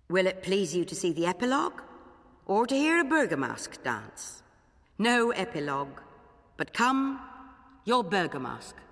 Will it please you to see the epilogue, or to hear a Bergamask dance? No epilogue, but come, your Bergamask.